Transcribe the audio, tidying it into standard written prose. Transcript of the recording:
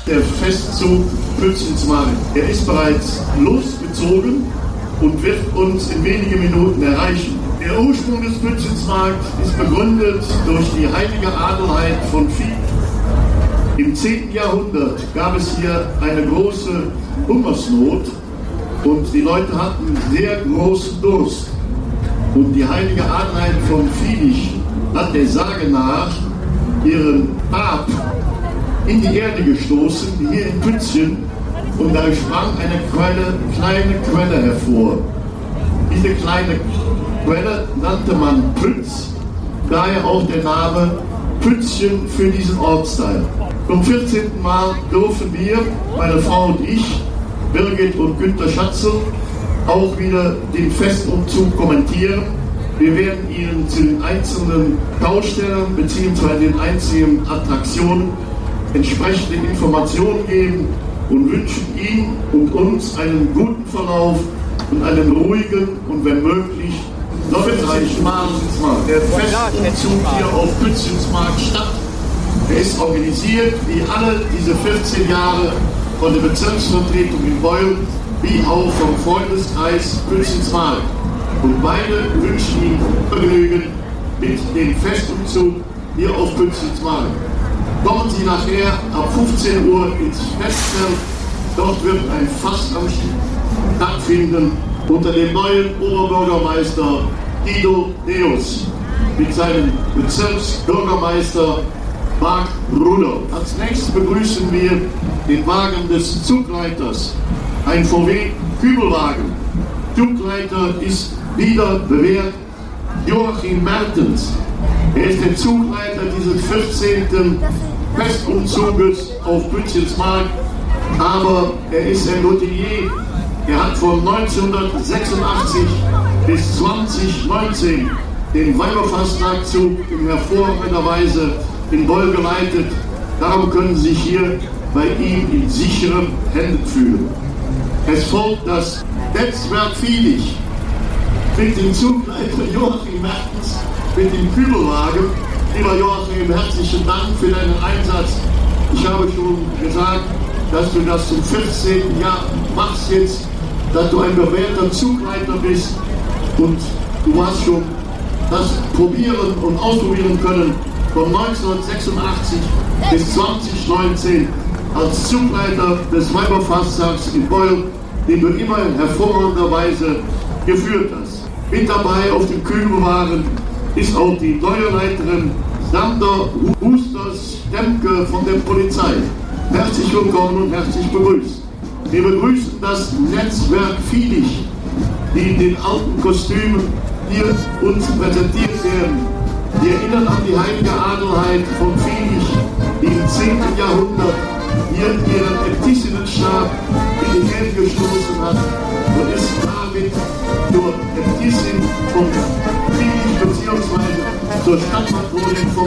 Der Festzug Pützensmarkt, er ist bereits losgezogen und wird uns in wenigen Minuten erreichen. Der Ursprung des Pützensmarkt ist begründet durch die heilige Adelheid von Vieh. Im 10. Jahrhundert gab es hier eine große Hungersnot und die Leute hatten sehr großen Durst. Und die heilige Adelheid von Vieh hat der Sage nach ihren Stab in die Erde gestoßen, hier in Pützchen, und da sprang eine kleine Quelle hervor. Diese kleine Quelle nannte man Pütz, daher auch der Name Pützchen für diesen Ortsteil. Zum 14. Mal dürfen wir, meine Frau und ich, Birgit und Günter Schatzel, auch wieder den Festumzug kommentieren. Wir werden Ihnen zu den einzelnen Baustellen bzw. den einzelnen Attraktionen entsprechende Informationen geben und wünschen Ihnen und uns einen guten Verlauf und einen ruhigen und wenn möglich sonnenreichen Markt. Der Festumzug hier auf Pützensmarkt statt. Er ist organisiert wie alle diese 14 Jahre von der Bezirksvertretung in Beul, wie auch vom Freundeskreis Pützensmarkt. Und beide wünschen Ihnen Vergnügen mit dem Festumzug hier auf Pützensmarkt. Kommen Sie nachher ab 15 Uhr ins Festzelt. Dort wird ein Fastamtstag stattfinden unter dem neuen Oberbürgermeister Guido Deus mit seinem Bezirksbürgermeister Marc Ruder. Als nächstes begrüßen wir den Wagen des Zugleiters, ein VW Kübelwagen. Zugleiter ist wieder bewährt Joachim Mertens. Er ist der Zugleiter dieses 14. Festumzuges auf Pützensmarkt, aber er ist ein Routinier. Er hat von 1986 bis 2019 den Weiberfastnachtzug in hervorragender Weise in Beul geleitet. Darum können Sie sich hier bei ihm in sicheren Händen fühlen. Es folgt das Netzwerk Vieh mit dem Zugleiter Joachim Mertens mit dem Kübelwagen. Lieber Joachim, herzlichen Dank für deinen Einsatz. Ich habe schon gesagt, dass du das zum 14. Jahr machst jetzt, dass du ein bewährter Zugleiter bist und du hast schon das probieren und ausprobieren können von 1986 bis 2019 als Zugleiter des Weiberfasttags in Beul, den du immer in hervorragender Weise geführt hast. Mit dabei auf dem Kübelwagen ist auch die neue Leiterin Sander Husters-Stemke von der Polizei. Herzlich willkommen und herzlich begrüßt. Wir begrüßen das Netzwerk Vieh, die in den alten Kostümen hier uns präsentiert werden. Wir erinnern an die heilige Adelheid von Vieh, die im 10. Jahrhundert hier ihren Äbtissinnenstab in die Erde gestoßen hat und ist damit zur Äbtissin von Vieh bzw. zur Stadtpatronin von